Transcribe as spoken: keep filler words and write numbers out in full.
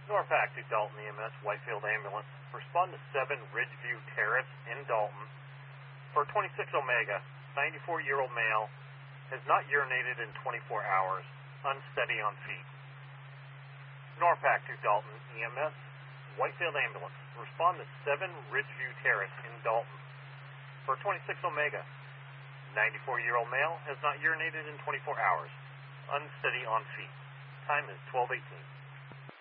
Norpac to Dalton E M S, Whitefield Ambulance. Respond to seven Ridgeview Terrace in Dalton. For twenty-six Omega, ninety-four-year-old male, has not urinated in twenty-four hours, unsteady on feet. Norpac to Dalton E M S, Whitefield Ambulance. Respond to seven Ridgeview Terrace in Dalton. For twenty-six Omega, ninety-four-year-old male, has not urinated in twenty-four hours, unsteady on feet. Time is twelve eighteen.